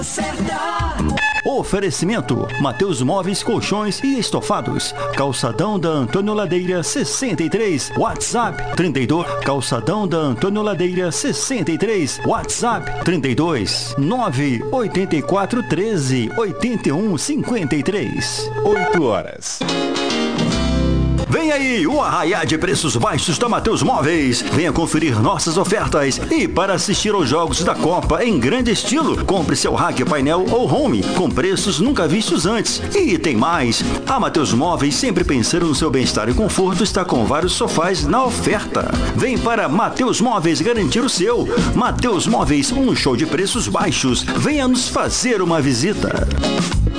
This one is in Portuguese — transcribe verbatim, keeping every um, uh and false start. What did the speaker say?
Oferecimento: Mateus Móveis, Colchões e Estofados. Calçadão da Antônio Ladeira sessenta e três, WhatsApp trinta e dois. Calçadão da Antônio Ladeira sessenta e três, WhatsApp trinta e dois, nove oito quatro, treze, oitenta e um, cinquenta e três. oito horas. Vem aí o arraiá de preços baixos da Mateus Móveis. Venha conferir nossas ofertas. E para assistir aos jogos da Copa em grande estilo, compre seu rack, painel ou home com preços nunca vistos antes. E tem mais. A Mateus Móveis, sempre pensando no seu bem-estar e conforto, está com vários sofás na oferta. Vem para Mateus Móveis garantir o seu. Mateus Móveis, um show de preços baixos. Venha nos fazer uma visita.